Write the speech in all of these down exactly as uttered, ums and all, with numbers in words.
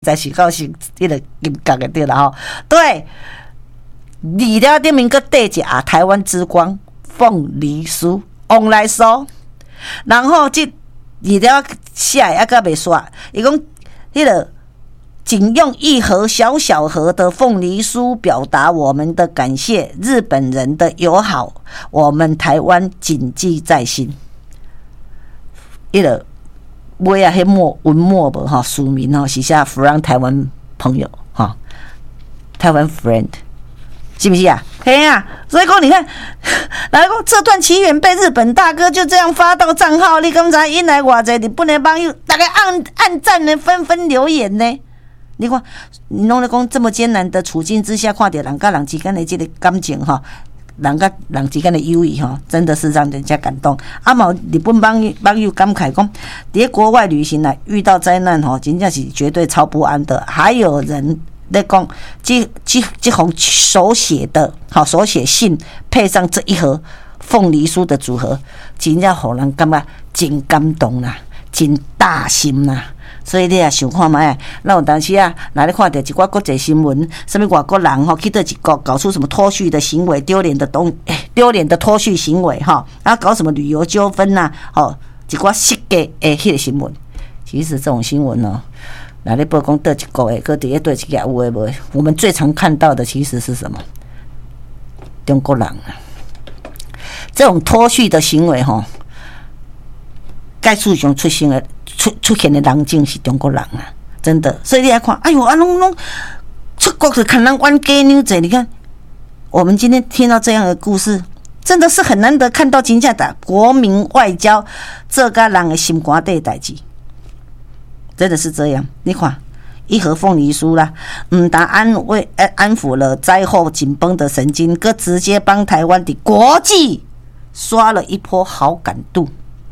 在是到是迄个金角的对了哈。对，二条顶面个缀一啊，台湾之光凤梨酥往来酥，然后这二条写还个袂煞，伊讲迄个。仅用一盒小小盒的凤梨酥表达我们的感谢，日本人的友好，我们台湾谨记在心。一个尾啊，迄墨文墨无哈，署名哈是写 from 台湾朋友哈，台湾 friend， 是不是啊？嘿啊，所以讲你看，来讲这段奇缘被日本大哥就这样发到账号，你刚才引来偌济日本的网友，大概按按赞呢，纷纷留言呢。你看，你拢咧讲这么艰难的处境之下，看到人甲人之间的这个感情哈，人甲人之间的友谊哈，真的是让人家感动。啊嘛，日本网友网友感慨讲，在国外旅行啊，遇到灾难哈，真正是绝对超不安的。还有人在讲，这这这封手写的好手写信，配上这一盒凤梨酥的组合，真正让人感觉真感动啦，真大心啦。所以你也想看卖，咱有当时啊，哪里看到一寡国际新闻，什么外国人吼去到一国搞出什么脱序的行为、丢脸的东、丢脸的脱序行为哈，然后搞什么旅游纠纷呐，吼一寡失格诶，迄个新闻。其实这种新闻哦，哪里不讲对一国诶，搁伫咧对一个有诶无？我们最常看到的其实是什么？中国人啊，这种脱序的行为吼，该处上出现的。出出现的人竟是中国人啊，真的，所以你来看，哎呦，啊，拢拢出国是看人玩鸡妞仔，你看，我们今天听到这样的故事，真的是很难得看到真正的国民外交这个人的心肝底的代志，真的是这样。你看，一盒凤梨酥啦，唔但安慰安抚了灾后紧绷的神经，更直接帮台湾的国际刷了一波好感度。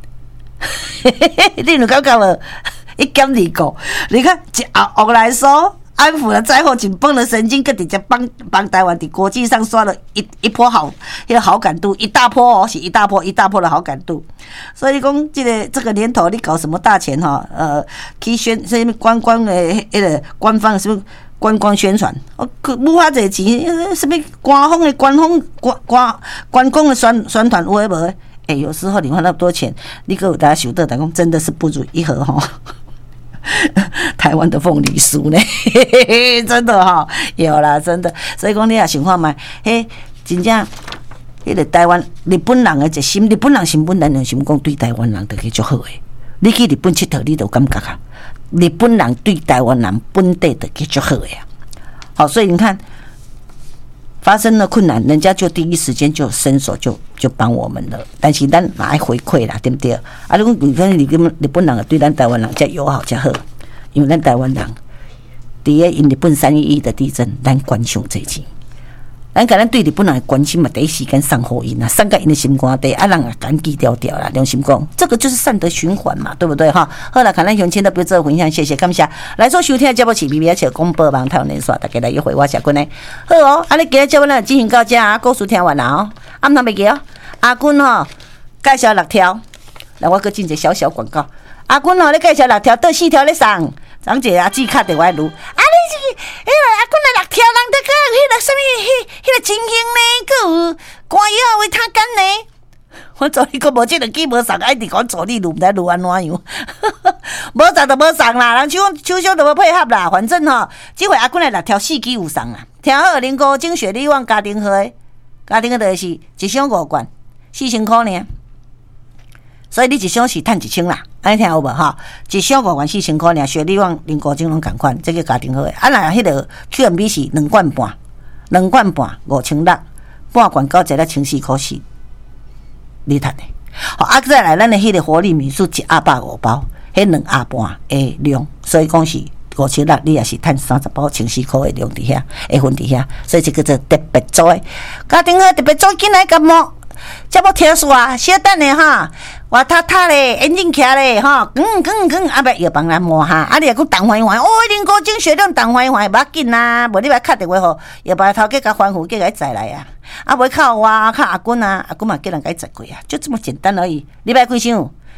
你有感觉无？一减二个，你看一后后来说安抚了灾后紧绷的神经，更直接帮帮台湾的国际上刷了一一波好一个好感度，一大波哦，是一大波一大波的好感度。所以讲，这个这个年头你搞什么大钱哈？呃，去宣什么观光的那个官方什么观光宣传，哦，无偌济钱，什么官方的官方官官观光的宣宣传有诶无？哎、欸，有时候你花那么多钱，你给我大家晓得，讲真的是不如一盒哈台湾的凤梨酥呢，真的哈，有啦，真的。所以讲你也想看嘛，嘿，真正迄个台湾日本人的一心，日本人心本来就心讲对台湾人就去足好诶。你去日本佚佗，你就感觉啊，日本人对台湾人本地就去足好诶啊。好，所以你看。发生了困难，人家就第一时间就伸手就就帮我们了。但是咱哪爱回馈啦，对不对？啊，你讲你看你跟日本人对咱台湾人才友好才好，因为咱台湾人伫个因日本三一一的地震，咱关心这钱。咱甲咱对日本人的关心嘛，第一时间送互因啊，送到因的心肝底，啊，人啊感激掉掉啦，良心讲，这个就是善的循环嘛，对不对哈？好了，看咱乡亲的不做分享，谢谢感谢。来做收听的节目是 B B S 广播网台湾连线，大家来一回我下君呢。好哦，啊，你今日节目呢进行到这啊，故事听完了哦，啊，毋通袂记哦。阿君吼介绍六条，来我搁进一个小小广告。阿君吼，你介绍六条，倒四条咧送。张姐阿姊卡电话录，啊！你是迄个阿公来六条人在讲迄个什么迄迄个情形呢？佮有肝药为他干呢？我做你个无这两句无送，爱伫讲做你录，毋知录安怎样？无送就无送啦，人手手上就无配合啦。反正吼，即回阿公来六条四句有送啊。听好，零五精血力旺家庭号的，家庭号就是一箱五罐，四千块尔。所以你一箱是赚一千啦，安尼听有无哈？一箱五罐四千块尔，雪力旺零五精拢共款，这个家庭好诶。啊，那迄个 Q M B 是两罐半，两罐半五千六，半罐到一个千四块四，你赚诶。好，啊再来，咱诶迄个活力米素一阿百五包，迄两阿半诶量，所以讲是五千六，你也是赚三十包千四块诶量伫遐，会分伫遐，所以这个做特别组诶。家庭好特别组进来感冒。这要听说啊，小等的哈，活塌塌嘞，眼睛徛嘞哈，嗯嗯嗯，啊别药帮咱摸哈，啊你也讲动欢欢，哦，零五精血量动欢欢，无要紧啦，无你来敲电话吼，药帮头家甲欢呼，叫伊载来啊，啊袂靠我，靠阿君啊，阿君嘛叫人甲伊载过啊，就这么简单而已。你别几箱，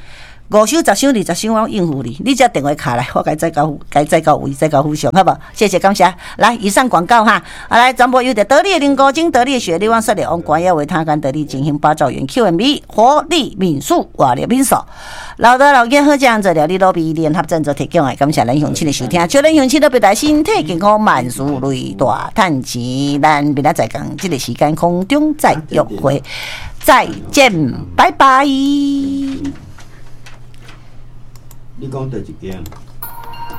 五首、十首、二十首，我应付你。你只电话卡来，我该再交，该再交位，再交付上，好不好？谢谢，感谢。来，以上广告哈。啊，来，全部有的得力的灵高精、得力的雪力旺、色力旺、关耀为他干得力进行八兆元 Q M B 活力民宿瓦力民宿。老的老健好这样子料理路比联合赞助提供的，感谢咱乡亲的收听。祝咱乡亲都表达身体健康，万事如意，大赚钱。咱明仔载讲这个时间空中再约会，再见，拜拜。 你讲第一件？